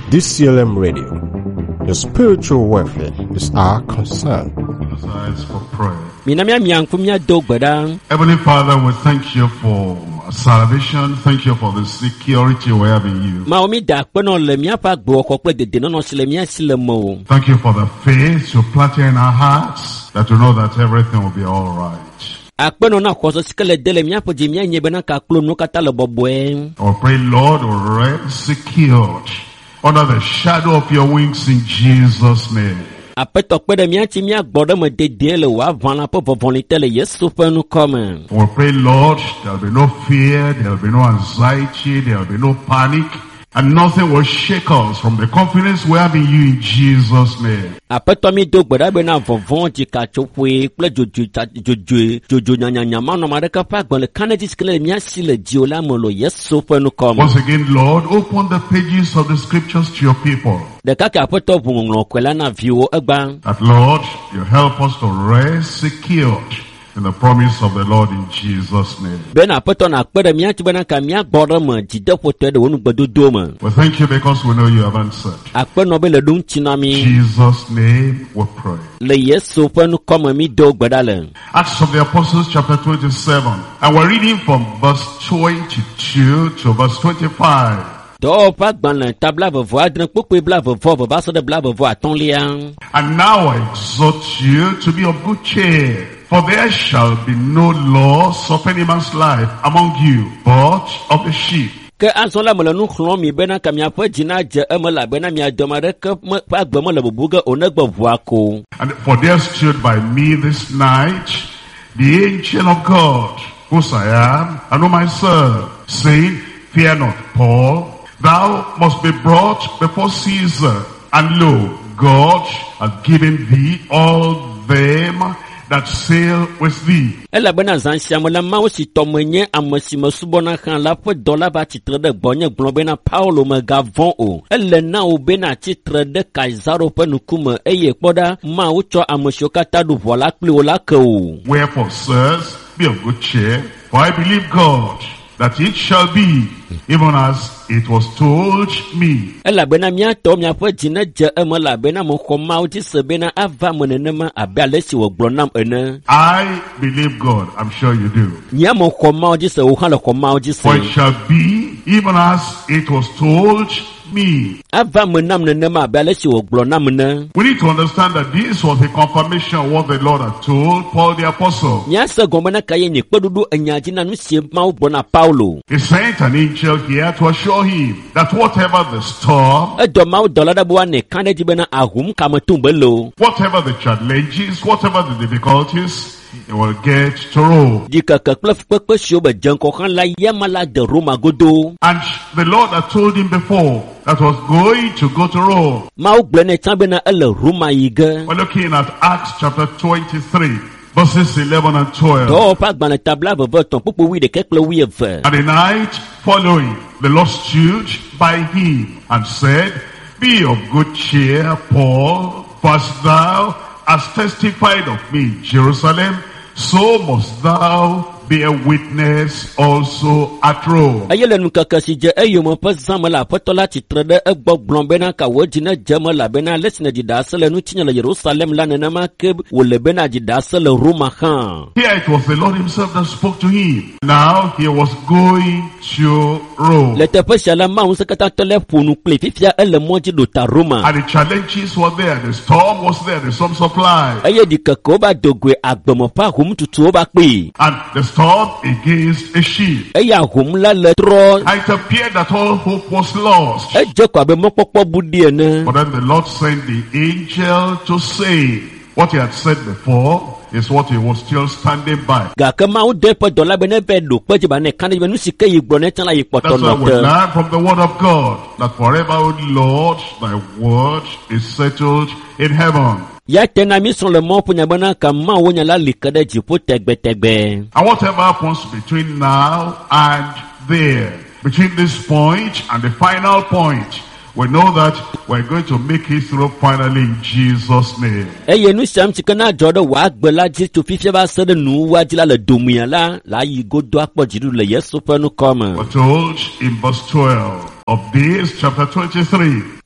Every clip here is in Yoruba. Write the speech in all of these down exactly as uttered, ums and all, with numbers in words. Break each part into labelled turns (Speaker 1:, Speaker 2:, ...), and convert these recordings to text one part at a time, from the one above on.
Speaker 1: D C L M Radio. Your spiritual welfare is our concern.
Speaker 2: For prayer.
Speaker 3: Heavenly
Speaker 2: Father, we thank you for salvation. Thank you for the security we have in you. Thank you for the faith you planted in our hearts, that we know that everything will be all right. I pray, Lord, we'll rest secured under the shadow of your wings in Jesus' name.
Speaker 3: We pray,
Speaker 2: Lord, there will be no fear, there will be no anxiety, there will be no panic, and nothing will shake us from the confidence we have in you in Jesus' name. Once again, Lord, open the pages of the scriptures to your people. That, Lord, you help us to rest secured in the promise of the Lord in Jesus' name. We thank you because we know you have answered. In Jesus' name we pray. Acts of the Apostles chapter twenty-seven. And we're reading from verse twenty-two to verse twenty-five. And now I exhort you to be of good cheer, for there shall be no loss of any man's life among you, but of the sheep. And for there stood by me this night the angel of God, whose I am and whom I serve, saying, Fear not, Paul, thou must be brought before Caesar, and lo, God hath given thee all them that sail with thee. Wherefore, sirs, be of good cheer, for I believe God, that it shall be even as it was told me. I believe God. I'm sure you do. For it shall be even as it was told me. We need to understand that this was a confirmation of what the Lord had told Paul the Apostle. He sent an angel here to assure him that whatever the storm, whatever the challenges, whatever the difficulties, he will get to Rome. And the Lord had told him before that was going to go to Rome. We're looking at Acts chapter twenty-three, verses eleven and twelve. And the night following, the Lord stood by him and said, Be of good cheer, Paul, for as thou hast testified of me in Jerusalem, so must thou be a witness also at Rome. Here it was the Lord himself that spoke to him. Now he was going to Rome. And the challenges were there, the storm was there, the storm supply. And the storm against a ship. It appeared that all hope was lost. But then the Lord sent the angel to say what he had said before is what he was still standing by. That's why we learn from the word of God that forever, O Lord, thy word is settled in heaven. And whatever happens between now and there, between this point and the final point, we know that we're going to make it through finally in Jesus' name. We're told in verse twelve of this chapter twenty-three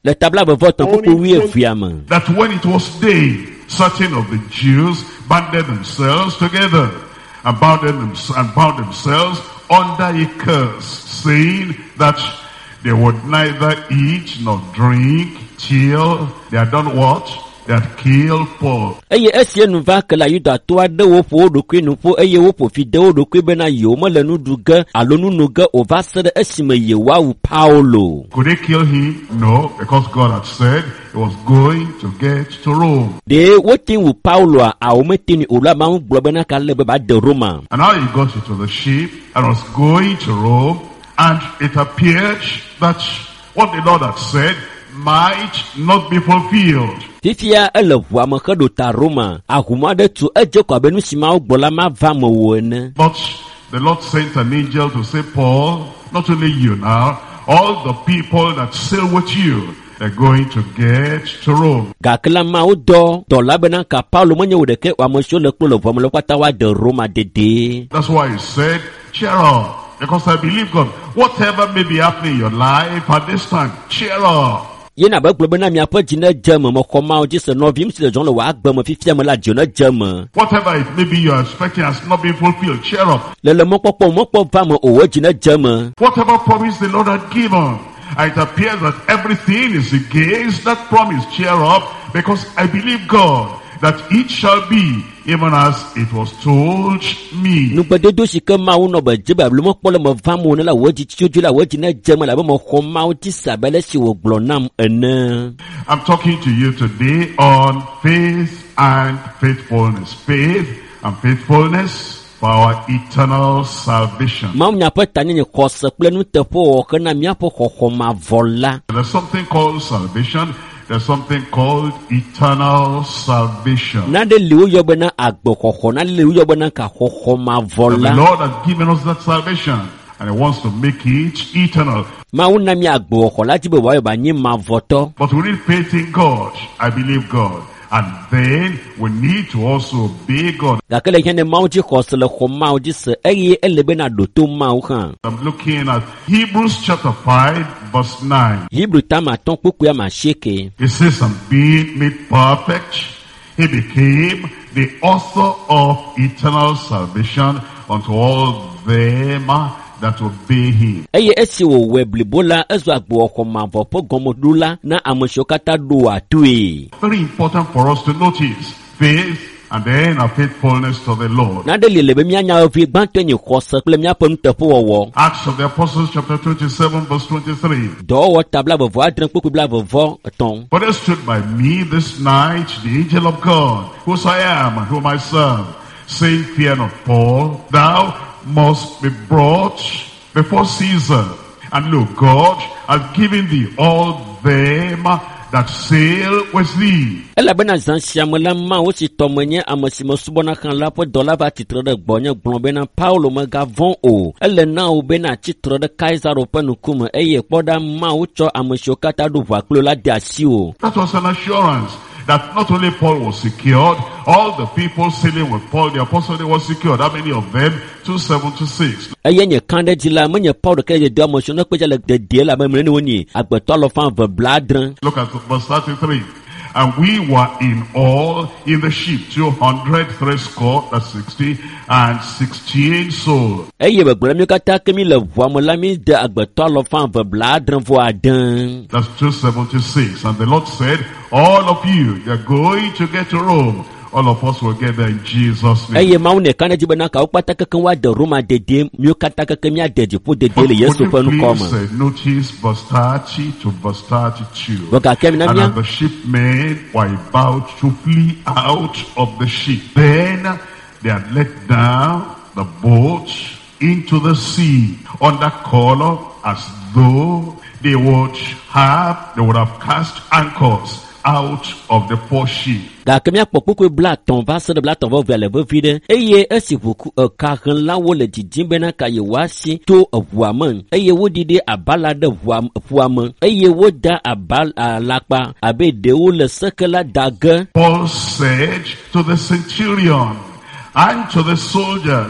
Speaker 3: Le tabla be vote ko ko wie fiame.
Speaker 2: That when it was day, certain of the Jews banded themselves together and bound, them, and bound themselves under a curse, saying that they would neither eat nor drink till they had done what? They had killed Paul.
Speaker 3: Eye esie nu va ke la Yuda to ade wo po dokwe nu po eye wo po fi de wo dokwe be na yo mo le nu duga alonu nu ga o va se de esime ye wa wu Paulo.
Speaker 2: Could they kill him? No, because God had said he was going to get to Rome.
Speaker 3: De wo tin wu Paulo a o metini o la ma wu gbo be na ka le be ba de Roma.
Speaker 2: And now he got into the ship and was going to Rome, and it appeared that what the Lord had said might not be fulfilled.
Speaker 3: Tifia ele vo ma ke do ta Roma ahuma de tu eje kwa benu sima ogbola ma va mo wo ne.
Speaker 2: But the Lord sent an angel to say, Paul, not only you now, all the people that sail with you, they're going to get to Rome.
Speaker 3: Gakela ma o do do la bena ka Paulo mo nye wo de ke wa mo so le klo vo mo le kwata wa de Roma dede.
Speaker 2: That's why he said, cheer up, because I believe God. Whatever may be happening in your life at this time, cheer up.
Speaker 3: Yena ba glo bena mi apo jina jama mo koma o jise no vim se jon le wa agba mo fifia mo la jona jama.
Speaker 2: Whatever it may be you are expecting has not been fulfilled, cheer up.
Speaker 3: Le le mo popo mo po va mo o jina jama.
Speaker 2: Whatever promise the Lord had given, it appears that everything is against that promise. Cheer up, because I believe God that it shall be even as it was told me.
Speaker 3: Nu ba do si ke ma wo no ba je ba lo mo polo mo va mo na la wo ji chuju la wo ji na jama la ba mo ko ma o ti sabele si wo glo nam ene.
Speaker 2: I'm talking to you today on faith and faithfulness. Faith and faithfulness for our eternal salvation.
Speaker 3: Ma nya pa tanye ne ko se ple nu te po ke na mi apo ko ma vola.
Speaker 2: There's something called salvation. There's something called eternal salvation.
Speaker 3: Na de liu yo bena agbo ko na liu yo bena ka ko ma vola.
Speaker 2: And the Lord has given us that salvation, and He wants to make it eternal.
Speaker 3: Ma una mi agbo ko la ti be wa yo ba nyi ma voto.
Speaker 2: But we need faith in God. I believe God. And then we need to also obey God.
Speaker 3: Gakele hene ma o ji ko se le ko ma o ji se eye ele be na do to ma o kan.
Speaker 2: I'm looking at Hebrews chapter five verse nine.
Speaker 3: Hebrew tama ton poku ya ma sheke.
Speaker 2: It says, and being made perfect, He became the author of eternal salvation unto all them that obey Him.
Speaker 3: Eye esi wo weblibola ezo agbo ko ma vo po gomodula na amshokata do atue.
Speaker 2: Very important for us to notice faith and then our faithfulness to the Lord.
Speaker 3: Na de lele be mi anya ofi gbanto nyi ko se ple mi apon tepo wo.
Speaker 2: Acts of the Apostles chapter twenty-seven verse twenty-three.
Speaker 3: Do wo tabla bo adren poku bla bo ton.
Speaker 2: For there stood by me this night the angel of God, whose I am and whom I serve, saying, fear not, Paul, thou must be brought before Caesar. And look, God has given thee all them that sail with thee.
Speaker 3: Ela bena zan siamela ma o si tomenye amosimo subona kan la po dola va titre de gbonye gbon bena Paulo ma gavon o. Ele na o bena titre de Kaiser open kuma eye poda ma o cho amosio kata do va klo la diasi o.
Speaker 2: That was an assurance that not only Paul was secured, all the people sailing with Paul the apostle, they were secured. How many of them? two seventy-six.
Speaker 3: Eye nye kande dila menye Paul ke je do amosio na pe je le de de la me mene woni agbeto lo fan ve bladran.
Speaker 2: Look at verse thirty-three. And we were in all in the ship two hundred threescore, that's sixty, and sixty-eight souls.
Speaker 3: Eye be gbra mi kata ke mi le vo mo la mi de agbeto lo fan ve bladran vo adan.
Speaker 2: That's two seventy-six. And the Lord said, all of you, you're going to get to Rome. All of us will get there in Jesus' name.
Speaker 3: Eye ma une kane jibe na ka o pata ke kan wa de Roma dede mi o kata ke mi adede po dede le Yesu pe nu koma.
Speaker 2: Please uh, notice verse thirty to verse thirty-two.
Speaker 3: Boka ke mi na
Speaker 2: And
Speaker 3: mia.
Speaker 2: as the shipmen were about to flee out of the ship, then they had let down the boat into the sea under color, as though they would have they would have cast anchors out of the poor ship.
Speaker 3: Ga kemia pokuku bla ton va se de bla ton va vers le vide eye esi vuku e karan la wo le dijimbe na ka ye wasi to avuaman eye wo dide abala de vuam vuaman eye wo da abal alakpa abe de wo le sekela daga.
Speaker 2: Paul said to the centurion and to the soldiers,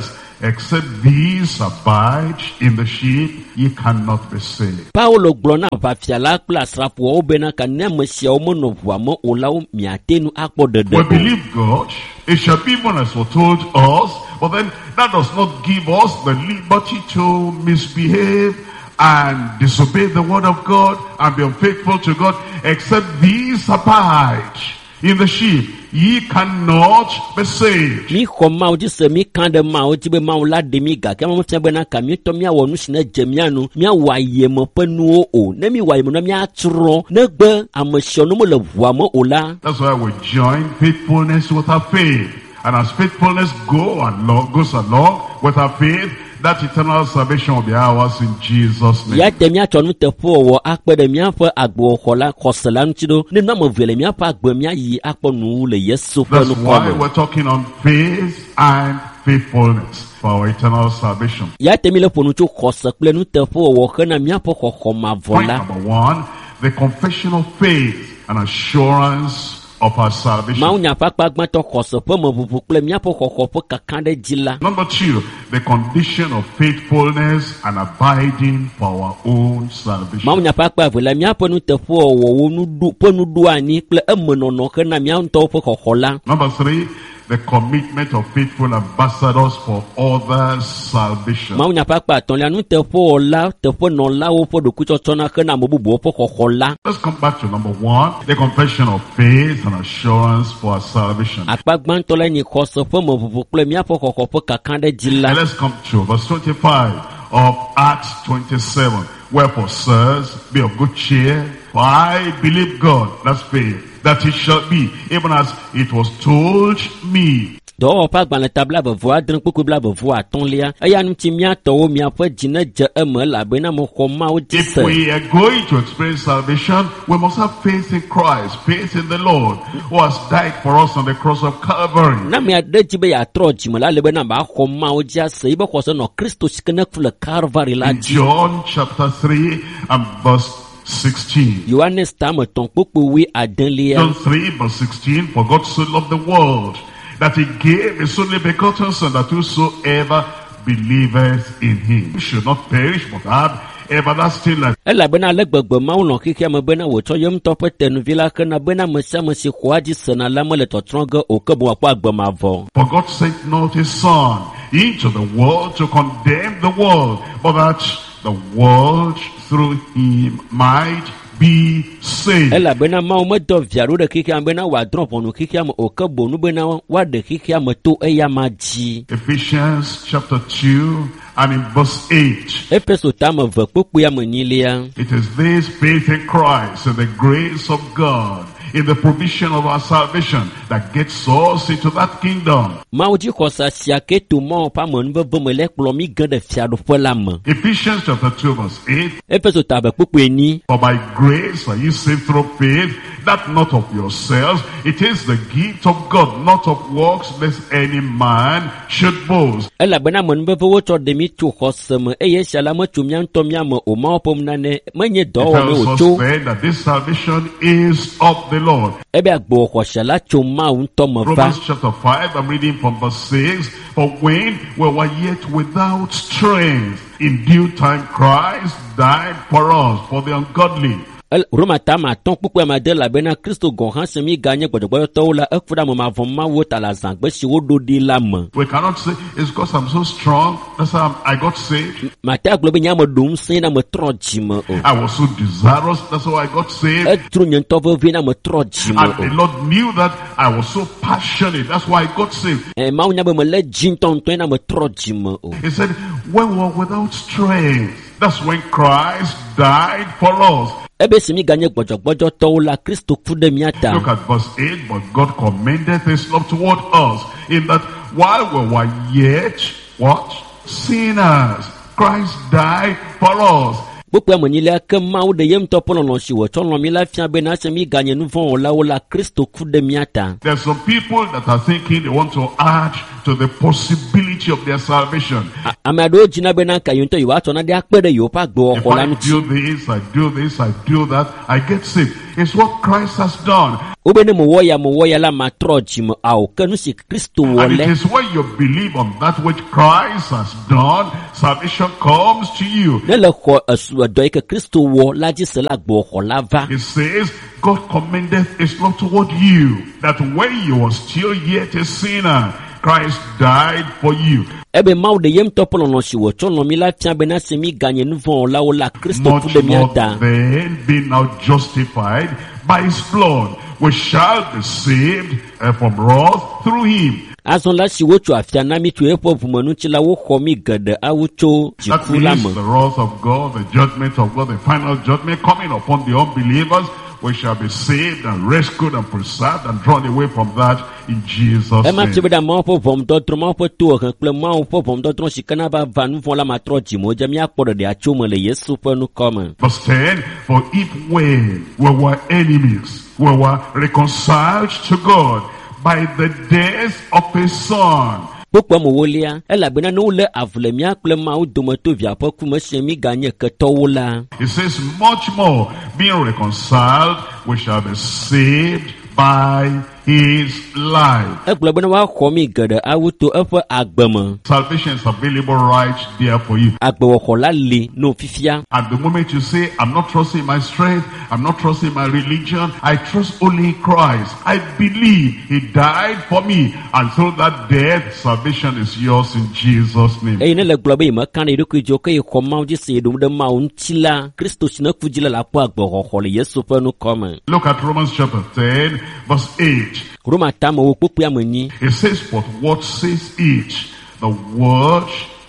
Speaker 2: except these abide in the sheep, ye cannot be saved.
Speaker 3: Paulo glona vafia la kple asrafowo bena ka ne amesiawo menɔ ʋua me o la wo miate nu akpɔ dede
Speaker 2: We
Speaker 3: o.
Speaker 2: believe God, it shall be even as foretold us, but then that does not give us the liberty to misbehave and disobey the word of God and be unfaithful to God, except these abide in the sheep, ye cannot be saved.
Speaker 3: Mi xɔ Mawu dzi se mi kan ɖe Mawu dzi be Mawu la ɖe mi gake ma fia bena ka mi tɔ miawɔ nu si ne dze mia nu miawɔ ayeme ƒe nuwo o ne mi wɔ ayeme ne miatsrɔ̃ negbe ame sia nu mele ʋua me o la.
Speaker 2: That's why we join faithfulness with our faith. And as faithfulness go along, goes along with our faith, that eternal salvation will be ours in Jesus' name.
Speaker 3: Ya te miatsɔ nuteƒewɔwɔ akpe ɖe miaƒe agbewɔxɔ la xɔse la ŋuti ɖo ne nu ame ve le miaƒe agbe miayi akpɔ nu le Yesu ƒe
Speaker 2: That's
Speaker 3: nukɔ
Speaker 2: why
Speaker 3: me.
Speaker 2: we're talking on faith and faithfulness for our eternal salvation.
Speaker 3: Ya te mi le ƒo nu tso xɔse kple nuteƒewɔwɔ hena miaƒe xɔxɔ mavɔ
Speaker 2: Point
Speaker 3: la.
Speaker 2: number one, the confession of faith and assurance of our salvation.
Speaker 3: Mawu nya ƒe akpa gbãtɔ xɔse ƒe meʋuʋu kple miaƒe xɔxɔ ƒe kaka ɖe dzi la.
Speaker 2: Number two, the condition of faithfulness and abiding for our own salvation.
Speaker 3: Mawu nya ƒe akpa eve le miaƒe nuteƒewɔwɔwo nuɖu ƒe nuɖo anyi kple emenɔnɔ hena mia ŋutɔwo ƒe xɔxɔ la.
Speaker 2: Number three, the commitment of faithful ambassadors for others' salvation.
Speaker 3: Mawu nya ƒe akpa atɔ̃lia nuteƒewɔla teƒenɔlawo ƒe ɖokuitsɔtsɔ na hena ame bubuwo ƒe xɔxɔ la.
Speaker 2: Let's come back to number one, the confession of faith and assurance for our salvation.
Speaker 3: Akpa gbãtɔ le nyi xɔse ƒe meʋuʋu kple miaƒe xɔxɔ ƒe kaka ɖe dzi la.
Speaker 2: And let's come to verse twenty-five of Acts twenty-seven. Wherefore, sirs, be of good cheer, for I believe God, that's faith, that it shall be, even as it was told me.
Speaker 3: Dɔwɔƒe agbalẽ ta blaeve adre kpukpu blaeve atɔ̃lia eya ŋuti miatɔwo miaƒe dzi ne dze eme elabena mexɔ Mawu dzi
Speaker 2: If
Speaker 3: se.
Speaker 2: we are going to experience salvation, we must have faith in Christ, faith in the Lord, who has died for us on the cross of Calvary.
Speaker 3: Na mia ɖe dzi be yeatrɔ dzime la le bena maxɔ Mawu dzi ase yi be xɔse nɔ Kristo si ke ne ku le Calvary la
Speaker 2: In
Speaker 3: dzi.
Speaker 2: John chapter three and verse sixteen.
Speaker 3: Yohanes tame tɔ̃ kpukpu wi adelia.
Speaker 2: John three verse sixteen, for God so loved the world, that he gave his only begotten Son, that whosoever believeth in him should not perish but have everlasting life.
Speaker 3: Elabena ale gbegbe Mawu nɔ xixia me bena wòtsɔ ye ŋutɔ ƒe tenuvi la hena bena ame sia ame si xɔa dzi sena la mele tɔtrɔ ge o ke boŋ wòakpɔ agbe mavɔ.
Speaker 2: For God sent not his Son into the world to condemn the world, but that the world through him might be saved.
Speaker 3: Elabena Mawu medɔ via ɖo ɖe xixia me bena wòadrɔ̃ ʋɔnu xixia me o ke boŋ bena woaɖe xixia me to eya ma dzi.
Speaker 2: Ephesians chapter two and in verse eight.
Speaker 3: Efeso tame ve kpukpua me nyilia.
Speaker 2: It is this faith in Christ and the grace of God in the provision of our salvation that gets us into that kingdom.
Speaker 3: Mawu dzi xɔsa sia ke to Mawu ƒe amenuveve me le kplɔ mi ge ɖe fiaɖuƒe la me.
Speaker 2: Ephesians chapter two verse eight.
Speaker 3: Efeso tame kpukpua enyi.
Speaker 2: For by grace are you saved through faith, that not of yourselves, it is the gift of God, not of works, lest any man should boast.
Speaker 3: Elabena amenuveve wotsɔ ɖe mi tso xɔse me eye esia la metso mia ŋutɔ mia me o Mawu ƒe nane menye
Speaker 2: It
Speaker 3: dɔwɔme
Speaker 2: tells us
Speaker 3: wòtso.
Speaker 2: then that this salvation is of the Lord.
Speaker 3: Ebe agbewɔxɔse la tso Mawu ŋutɔ me va.
Speaker 2: Romans chapter five, I'm reading from verse six. For when we were yet without strength, in due time Christ died for us, for the ungodly.
Speaker 3: El- Roma tame atɔ̃ kpukpua me de elabena Kristo gɔ̃ hã se mi ganye gbɔdzɔgbɔdzɔtɔwo la eku ɖe ame mavɔ Mawu ta le azãgbe si woɖo ɖi la me.
Speaker 2: We cannot say it's because I'm so strong, that's how I'm- I got saved.
Speaker 3: Mate agblɔ be nye ame ɖo ŋusẽ na metrɔ dzime o.
Speaker 2: I was so desirous, that's how I got saved.
Speaker 3: Edro nye ŋutɔ vevie na metrɔ dzime
Speaker 2: And the
Speaker 3: o.
Speaker 2: Lord knew that I was so passionate, that's why I got saved.
Speaker 3: Eh, Mawu nya be mele dzi ŋutɔ ŋutɔ na metrɔ dzime o.
Speaker 2: He said, when we were without strength, that's when Christ died for us.
Speaker 3: Ebe si mi ganye gbɔdzɔgbɔdzɔtɔwo la Kristo ku ɖe mia ta.
Speaker 2: Look at verse eight. But God commended his love toward us, in that while we were yet, what? Sinners, Christ died for us.
Speaker 3: Kpukpua me nyilia ke Mawu ɖe ye ŋutɔ ƒe lɔlɔ̃ si wòtsɔ lɔ̃ mi la fia bena se mi ganye nu vɔ̃ wɔlawo la Kristo ku ɖe mia ta.
Speaker 2: There's some people that are thinking they want to add to the possibility possibility of their salvation.
Speaker 3: Ame aɖewo dzina bena ka yewo ŋutɔ yewoatsɔ na ɖe akpe ɖe yewoƒe agbe
Speaker 2: If
Speaker 3: wɔxɔ la
Speaker 2: I
Speaker 3: ŋuti.
Speaker 2: do this, I do this, I do that, I get saved. It's what Christ has done.
Speaker 3: Wobe ne mewɔ ya mewɔ ya la matrɔ dzime awo ke nu si Kristo wɔ
Speaker 2: And it
Speaker 3: lɛ.
Speaker 2: is when you believe on that which Christ has done, salvation comes to you.
Speaker 3: Ne le xɔ esu edɔ yi ke Kristo wɔ la dzi se la agbe wɔxɔ la va.
Speaker 2: It says, God commendeth his love toward you, that when you were still yet a sinner, Christ died for you.
Speaker 3: Ebe Mawu ɖe ye ŋutɔ ƒe lɔlɔ̃ si wòtsɔ lɔ̃ mi la fia bena se mi ganye nu vɔ̃ wɔlawo la Kristo ku
Speaker 2: Much
Speaker 3: ɖe mía
Speaker 2: more
Speaker 3: ta.
Speaker 2: then, being now justified by his blood, we shall be saved uh, from wrath through him.
Speaker 3: Azɔ la si wotso afia na mi tso eƒe ʋumenutsi la woxɔ mi geɖe awu tso
Speaker 2: That
Speaker 3: dziku la
Speaker 2: means
Speaker 3: me.
Speaker 2: the wrath of God, the judgment of God, the final judgment coming upon the unbelievers. We shall be saved and rescued and preserved and drawn away from that in Jesus'
Speaker 3: Ema tse
Speaker 2: name.
Speaker 3: be ɖe Mawu ƒe ʋɔnudɔdrɔ̃, Mawu ƒe tohehe kple Mawu ƒe ʋɔnudɔdrɔ̃ si ke na va va nu vɔ̃ la matrɔ dzime dze míakpɔ ɖeɖea tso me le Yesu ƒe nukɔ me.
Speaker 2: Verse ten, for if when we were enemies, we were reconciled to God by the death of his son.
Speaker 3: Kpokpɔ mewolia, elabena ne wole avu le mía kple Mawu dometo via ƒe kume sie mi ganye ketɔwo la.
Speaker 2: It says, much more, being reconciled, we shall be saved by his life.
Speaker 3: Egblɔ bena woaxɔ mi geɖe awu to eƒe agbe me.
Speaker 2: Salvation is available right there for you.
Speaker 3: Agbewɔxɔ la li no fifia.
Speaker 2: At the moment you say, I'm not trusting my strength, I'm not trusting my religion, I trust only Christ. I believe he died for me. And through that death, salvation is yours in Jesus' name.
Speaker 3: Eye ne le gblɔ be yemeka ne yeɖokui dzo ke yexɔ Mawu dzi se yeɖom ɖe Mawu ŋuti la, Kristo si ne ku dzi la la kpɔ agbexɔxɔ le Yesu ƒe nukɔ me.
Speaker 2: Look at Romans chapter ten, verse eight.
Speaker 3: Roma tame wo kpokpoa me nyi.
Speaker 2: It says, but what says it? The word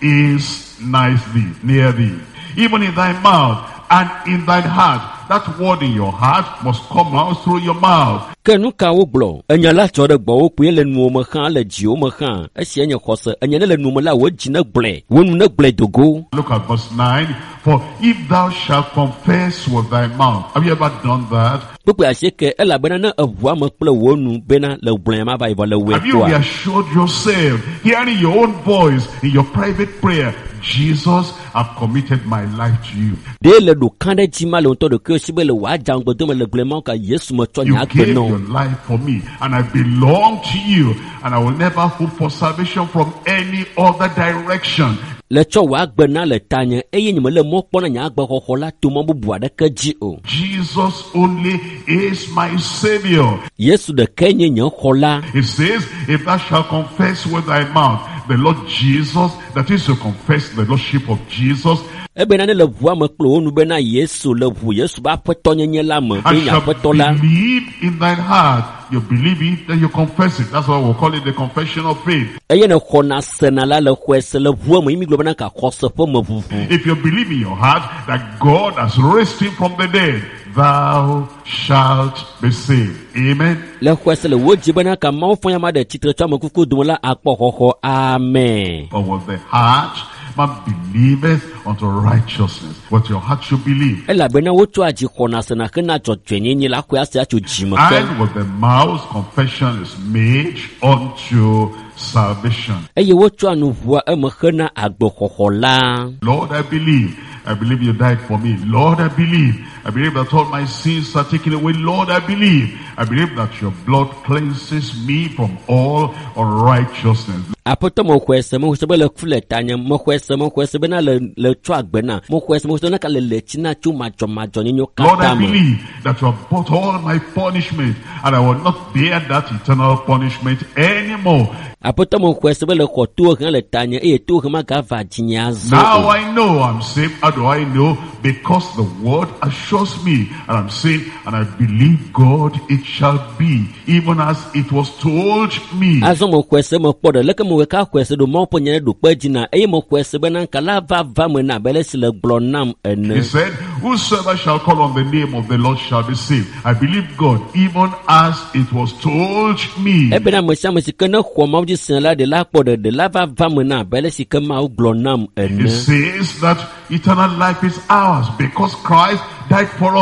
Speaker 2: is nigh thee, near thee, even in thy mouth and in thine heart. That word in your heart must come out through your mouth.
Speaker 3: Ke nu ka wo gblɔ? Enya la tsɔ ɖe gbɔwò kpoe le nuwo me xã le dziwo me xã. Esia nye xɔse. Enya ne le nu me la wo dzi ne gblɔe. Wo nu ne gblɔe do go.
Speaker 2: Look at verse nine. For if thou shalt confess with thy mouth. Have you ever done that?
Speaker 3: Kpokpoe asieke elabena ne eʋua me kple wo nu bena le gblɔe ma va yi vɔ le woe
Speaker 2: Have you
Speaker 3: toa.
Speaker 2: reassured yourself, hearing your own voice in your private prayer, Jesus, I've committed my life to you.
Speaker 3: De le ɖoka ɖe dzi ma le ŋutɔ ɖokui si be le wòadza ŋgɔdo me le gblɔe ma wo ka Yesu me tsɔ nye
Speaker 2: You
Speaker 3: agbe
Speaker 2: gave
Speaker 3: nɔ.
Speaker 2: your life for me, and I belong to you, and I will never hope for salvation from any other direction.
Speaker 3: Le tsɔ wò agbe na le tanye eye nye mele mɔ kpɔna nye agbexɔxɔ la to mɔ bubu aɖeke dzi o.
Speaker 2: Jesus only is my Savior.
Speaker 3: Yesu ɖeke nye nye xɔ la.
Speaker 2: It says, if thou shalt confess with thy mouth the Lord Jesus, that is to confess the Lordship of Jesus,
Speaker 3: Ebena ne le ʋua me kple wo nu bena Yesu le ʋu Yesu ƒe aƒetɔnyenye la me be
Speaker 2: and
Speaker 3: nye
Speaker 2: shall
Speaker 3: aƒetɔ la.
Speaker 2: believe in thine heart. You believe it, then you confess it. That's why we'll call it the confession of faith.
Speaker 3: Eye ne xɔna sena la le xɔe se le ʋua me yi mi gblɔ bena ka xɔse ƒe me ʋuʋu.
Speaker 2: If you believe in your heart that God has raised him from the dead, thou shalt be saved. Amen.
Speaker 3: Le xɔe se le wo dzi bena ka Mawu fɔ yama ɖe tsitre tso ame kuku dome la akpɔ xɔxɔ. Amen.
Speaker 2: For with the heart man believeth unto righteousness. What your heart should believe.
Speaker 3: Elabena wotsɔ adzi xɔna sena hena dzɔdzɔenyenye la xɔe ase atso dzime ke.
Speaker 2: And with the mouth confession is made unto salvation.
Speaker 3: Eye wotsɔ nu ʋua eme hena agbexɔxɔ la.
Speaker 2: Lord, I believe. I believe you died for me. Lord, I believe. I believe that all my sins are taken away. Lord, I believe. I believe that your blood cleanses me from all unrighteousness.
Speaker 3: Aƒetɔ me xɔe se me xɔe be le ku le tanye me xɔe se me xɔe se bena le le tsɔ agbe na me xɔe se me xɔe se bena ka le le tsi na tso madzɔmadzɔnyenyo
Speaker 2: Lord, I
Speaker 3: katã me.
Speaker 2: believe that you have bought all my punishment, and I will not bear that eternal punishment anymore.
Speaker 3: Aƒetɔ me xɔe se be le xɔ tohe le tanye eye tohe magava dzinye azɔ
Speaker 2: Now
Speaker 3: o.
Speaker 2: I know I'm saved. How do I know? Because the word assures me, and I'm saved, and I believe God it shall be, even as it was told me.
Speaker 3: Azɔ me xɔe se me kpɔ ɖe leke me wɔ ka xɔe se ɖo Mawu ƒe nya ɖo kpe dzi na eye me xɔe se bena nka la va va me na bele si le gblɔ nam
Speaker 2: He
Speaker 3: ene.
Speaker 2: said, whosoever shall call on the name of the Lord shall be saved. I believe God, even as it was told me.
Speaker 3: Ebena me sia me si ke ne xɔ Mawu dzi se la ɖe la kpɔ ɖe ɖe la va va me na bele si ke Mawu gblɔ nam
Speaker 2: It
Speaker 3: ene.
Speaker 2: says that eternal life is ours because Christ died for us.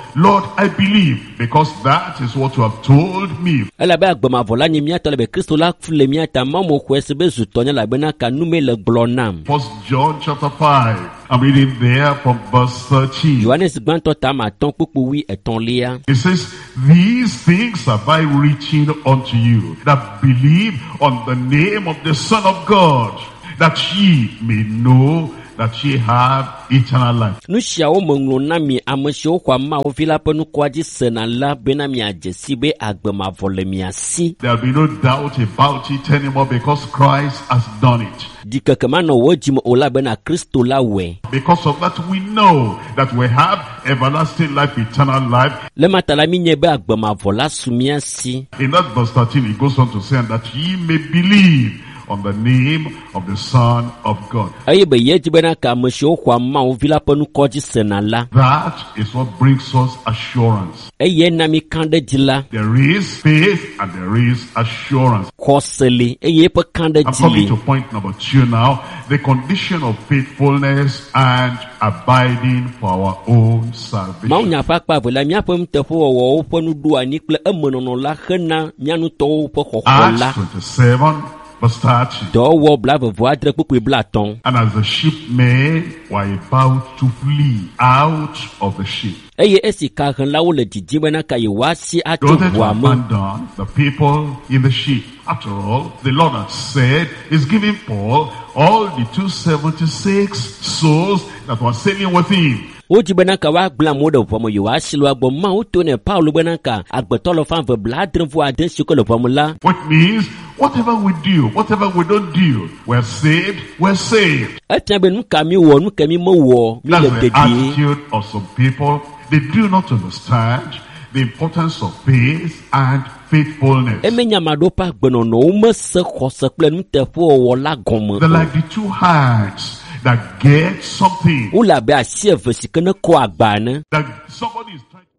Speaker 2: Lord, I believe, because that is what you have told me.
Speaker 3: Ela be agbamavɔ la nye miatɔ le be Kristo la le miata mamu xɔ ese be zutɔnya la bena ka nume le gblɔ nam.
Speaker 2: First John chapter five. I'm reading there from verse thirteen.
Speaker 3: Johannes gbãtɔ tama atɔn kpukpu wi etɔ̃lia.
Speaker 2: It says, these things have I written unto you that believe on the name of the Son of God, that ye may know that ye have eternal life.
Speaker 3: Nu siawo me ŋlɔ na mi ame siwo xɔ Mawu vi la ƒe nukua dzi sena la bena miadze si be agbemavɔ le mia si.
Speaker 2: There will be no doubt about it anymore because Christ has done it.
Speaker 3: Dikeke manɔ wo dzime o la bena Kristo la wɔe.
Speaker 2: Because of that we know that we have everlasting life, eternal life.
Speaker 3: Le mata la mi nye be agbemavɔ la su mia si.
Speaker 2: In that verse thirteen, he goes on to say, that ye may believe on the name of the Son of God.
Speaker 3: Eye be ye dzi bena ka ame siwo xɔ Mawu vi la ƒe nukɔ dzi sena la.
Speaker 2: That is what brings us assurance.
Speaker 3: Eye na mi kan ɖe dzi la.
Speaker 2: There is faith and there is assurance.
Speaker 3: Xɔse li eye eƒe kan ɖe
Speaker 2: I'm
Speaker 3: dzi
Speaker 2: coming
Speaker 3: li.
Speaker 2: to point number two now. The condition of faithfulness and abiding for our own
Speaker 3: Mawu
Speaker 2: salvation.
Speaker 3: nya ƒe akpa eve la míaƒe nuteƒewɔwɔwo ƒe nuɖoanyi kple emenɔnɔ la hena mía nutɔwo ƒe xɔxɔ la.
Speaker 2: Acts twenty-seven verse thirty.
Speaker 3: Dɔwɔwɔ blavevo adre kpukpui blatɔ̃.
Speaker 2: And as the shipmen were about to flee out of the ship,
Speaker 3: Eye esi kahelawo le didim bena ka yewoasi
Speaker 2: they
Speaker 3: atso
Speaker 2: wanted to
Speaker 3: ʋua me.
Speaker 2: abandon the people in the ship. After all, the Lord had said, He's giving Paul all the two hundred seventy-six souls that were sailing with him.
Speaker 3: Wodzi bena ka woagblẽ amewo ɖe ʋua me yewoasi le woagbɔ. Mawu to ne Paulo bena ka agbetɔ le fa eve bla adre vo ade siwo ke le ʋua me la.
Speaker 2: Which means, whatever we do, whatever we don't do, we're saved, we're saved.
Speaker 3: Etia be nu ka mi wɔ nu ke mi mewɔ mi
Speaker 2: That's
Speaker 3: le
Speaker 2: the
Speaker 3: dedie.
Speaker 2: attitude of some people. They do not understand the importance of faith and faithfulness.
Speaker 3: Eme nyamaɖo ƒe agbenɔnɔwo mese xɔse kple nuteƒewɔwɔ la gɔme.
Speaker 2: They're like the two hands that get something
Speaker 3: Wole abe asi eve si ke ne kɔ agba ene.
Speaker 2: that somebody is trying